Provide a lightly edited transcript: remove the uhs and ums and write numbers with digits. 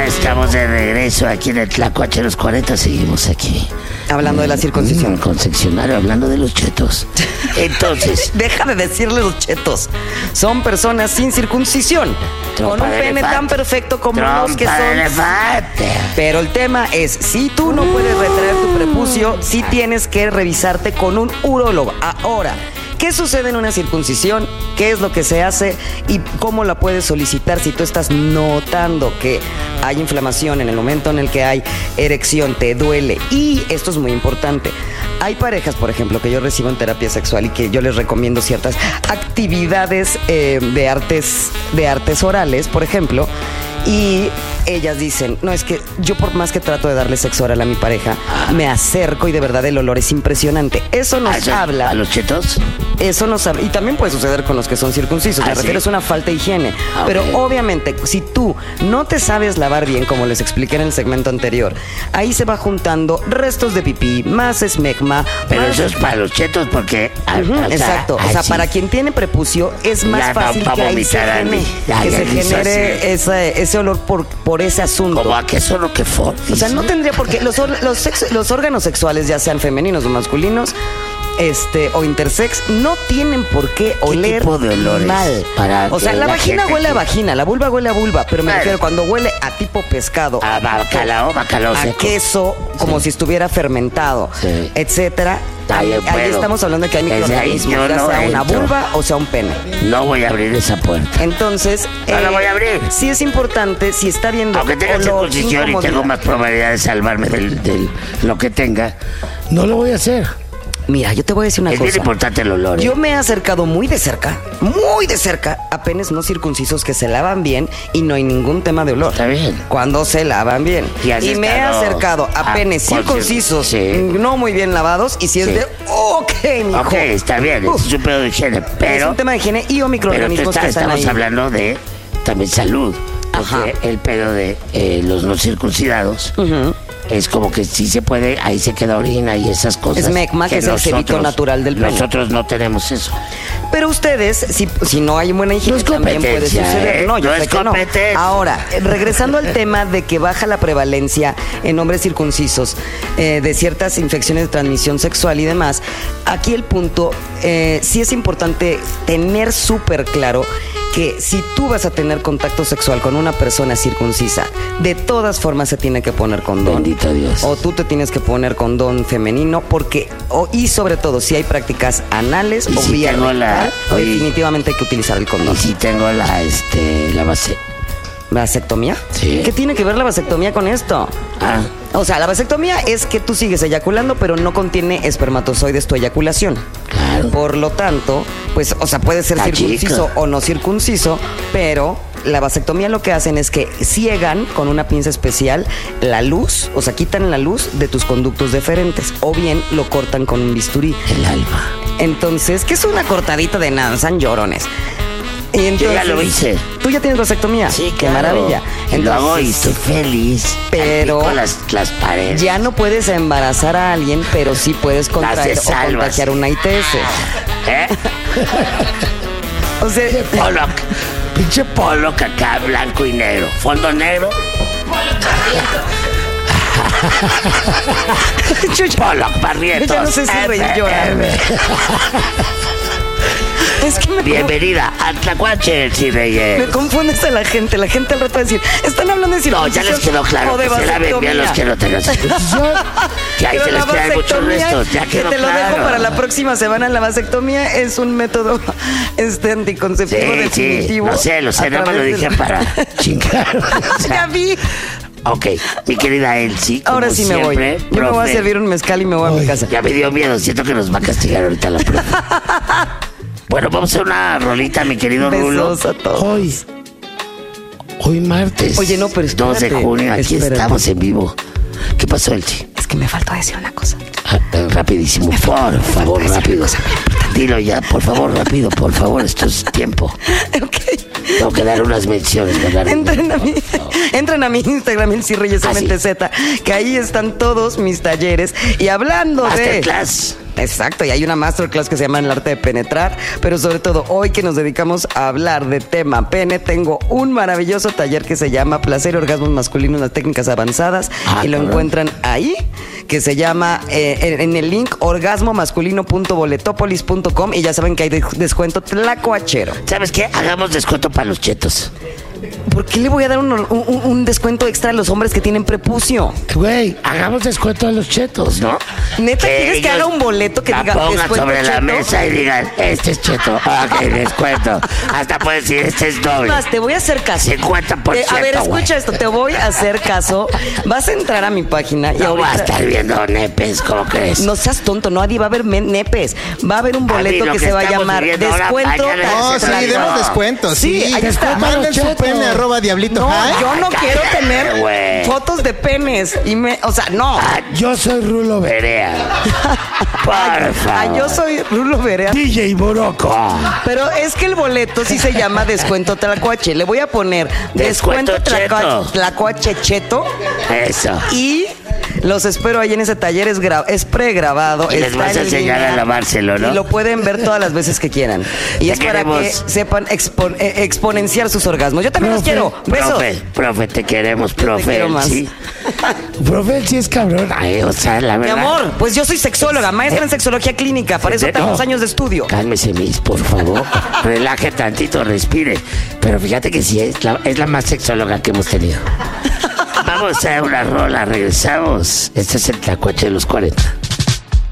Ya estamos de regreso aquí en el Tlacuache de los 40. Seguimos aquí. Hablando de la circuncisión. Concepcionario, hablando de los chetos. Entonces. Deja de decirle los chetos. Son personas sin circuncisión. Con un pene tan perfecto como los que son. Pero el tema es, si tú no puedes retraer tu prepucio, sí tienes que revisarte con un urólogo. Ahora, ¿qué sucede en una circuncisión? ¿Qué es lo que se hace? ¿Y cómo la puedes solicitar si tú estás notando que hay inflamación en el momento en el que hay erección, te duele? Y esto es muy importante. Hay parejas, por ejemplo, que yo recibo en terapia sexual y que yo les recomiendo ciertas actividades de artes orales, por ejemplo. Y ellas dicen, no, es que yo por más que trato de darle sexo oral a mi pareja, me acerco y de verdad el olor es impresionante. Eso nos habla... ¿A los chetos? Eso nos habla... Y también puede suceder con los que son circuncisos. Me refiero, es una falta de higiene. Pero obviamente, si tú no te sabes lavar bien, como les expliqué en el segmento anterior, ahí se va juntando restos de pipí, más esmegma. Pero eso es para los chetos porque... Exacto. O sea, para quien tiene prepucio es más fácil que ahí se genere ese olor por ese asunto. ¿Cómo a qué solo que fue? O sea, no tendría por qué. Los órganos sexuales, ya sean femeninos o masculinos, o intersex, no tienen por qué oler tipo de olores mal. O sea, la vagina huele a vagina, la vulva huele a vulva, pero me refiero cuando huele a tipo pescado, a bacalao a seco, queso, como si estuviera fermentado, etcétera. Ahí estamos hablando de que hay microorganismos, ya sea una vulva o sea un pene. No voy a abrir esa puerta. Entonces, no la voy a abrir. Sí es importante, si está viendo aunque tenga circuncisión y tengo más probabilidad de salvarme de lo que tenga, no lo voy a hacer. Mira, yo te voy a decir una cosa. Es bien importante el olor. Yo me he acercado muy de cerca, a penes no circuncisos que se lavan bien y no hay ningún tema de olor. Está bien. Cuando se lavan bien. Y me he acercado a penes circuncisos no muy bien lavados y si es de, mijo. Ok, está bien, es un pedo de higiene, pero... Es un tema de higiene y o microorganismos que están ahí. Estamos hablando de también salud. Porque el pedo de los no circuncidados... Es como que sí se puede, ahí se queda orina y esas cosas. Esmegma, que es el cebito natural del pene. Nosotros no tenemos eso. Pero ustedes, si no hay buena higiene, también puede suceder. No, yo sé que no. Ahora, regresando al tema de que baja la prevalencia en hombres circuncisos de ciertas infecciones de transmisión sexual y demás, aquí el punto, sí es importante tener súper claro que si tú vas a tener contacto sexual con una persona circuncisa, de todas formas se tiene que poner condón. Bendito Dios. O tú te tienes que poner condón femenino, porque, y sobre todo, si hay prácticas anales o vía rectal, definitivamente hay que utilizar el condón. Y si tengo la ¿vasectomía? Sí. ¿Qué tiene que ver la vasectomía con esto? O sea, la vasectomía es que tú sigues eyaculando, pero no contiene espermatozoides tu eyaculación. Claro. Por lo tanto, pues, o sea, puede ser circunciso o no circunciso, pero la vasectomía lo que hacen es que ciegan con una pinza especial la luz, o sea, quitan la luz de tus conductos deferentes, o bien lo cortan con un bisturí. El alma. Entonces, ¿qué es una cortadita de nada? Son llorones. Y entonces, yo ya lo hice. ¿Tú ya tienes vasectomía? Sí, qué maravilla. Entonces, lo hago y estoy feliz. Pero las paredes. Ya no puedes embarazar a alguien, pero sí puedes contraer o contagiar una ITS. O sea, pinche Pollock acá, blanco y negro. Fondo negro. Pollock, Barrientos. Yo no sé si reír o llorar. Es que bienvenida a Tlacuache, me confundes a la gente. La gente al rato va a decir, están hablando de circuncisión. No, ya les quedó claro que se laven bien los que no tengan circuncisión. Que ahí se les quedan muchos restos. Ya quedó que te lo dejo para la próxima semana. La vasectomía es un método anticonceptivo definitivo. Lo sé, nada más lo dije para chingar. Ya vi. Ok, mi querida Elsie. Ahora sí me voy. Yo me voy a servir un mezcal y me voy a mi casa. Ya me dio miedo, siento que nos va a castigar ahorita la profe. Bueno, vamos a hacer una rolita, mi querido Rulo. Besos a todos. Hoy martes. Oye, no, pero espérate, 2 de junio, aquí estamos en vivo. ¿Qué pasó, Elsie? Es que me faltó decir una cosa. Rapidísimo, por favor, rápido. Dilo ya, por favor, rápido, por favor, esto es tiempo. Ok. Tengo que dar unas menciones, ¿verdad? Entren a mi Instagram, Elsie Reyes MTZ, que ahí están todos mis talleres. Y hablando Masterclass. Exacto, y hay una masterclass que se llama El arte de penetrar, pero sobre todo hoy que nos dedicamos a hablar de tema pene, tengo un maravilloso taller que se llama Placer y Orgasmos Masculinos, las técnicas avanzadas, y lo encuentran ahí, que se llama en el link orgasmomasculino.boletopolis.com, y ya saben que hay descuento tlacoachero. ¿Sabes qué? Hagamos descuento para los chetos. ¿Por qué le voy a dar un descuento extra a los hombres que tienen prepucio? Güey, hagamos descuento a los chetos, ¿no? ¿Neta quieres que haga un boleto que diga descuento sobre cheto? la mesa y digan, este es cheto, ok, descuento. Hasta puedes decir, este es doble. Más, te voy a hacer caso. 50%, a ver, escucha güey. esto, te voy a hacer caso. Vas a entrar a mi página y No ahorita... va a estar viendo nepes, ¿cómo crees? No seas tonto, no, Adi, va a haber nepes. Va a haber un boleto que se va a llamar Descuento. No, sí, demos descuentos. Sí, ahí está. Manden su pene @diablito. No, High. yo no quiero tener güey. fotos de penes. O sea, no. Yo soy Rulo Berea. Por favor. Yo soy Rulo Berea. DJ Boroco. Pero es que el boleto sí se llama Descuento Tlacoache. Le voy a poner Descuento Tlacoache Cheto. Eso. Y los espero ahí en ese taller. Es pregrabado. Y les vas a enseñar a lavárselo, ¿no? Y lo pueden ver todas las veces que quieran. Y es para que sepan exponenciar sus orgasmos. Yo también los quiero. Besos. Profe, te queremos, profe. Te quiero más. Sí. Profe, él sí es cabrón. Ay, o sea, la Mi verdad. amor, pues yo soy sexóloga, maestra en sexología clínica. Para eso tengo 2 años de estudio. Cálmese, Miss, por favor. Relaje tantito, respire. Pero fíjate que sí, es la más sexóloga que hemos tenido. Vamos a una rola, regresamos. Este es el Tlacuache de los 40.